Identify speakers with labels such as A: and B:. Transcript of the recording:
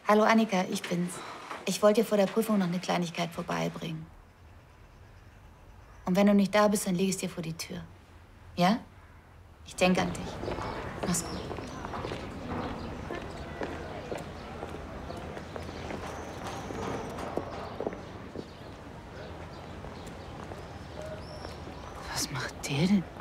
A: Hallo Annika, ich bin's. Ich wollte dir vor der Prüfung noch eine Kleinigkeit vorbeibringen. Und wenn du nicht da bist, dann lege ich es dir vor die Tür. Ja? Ich denke an dich. Mach's gut. Was macht der denn?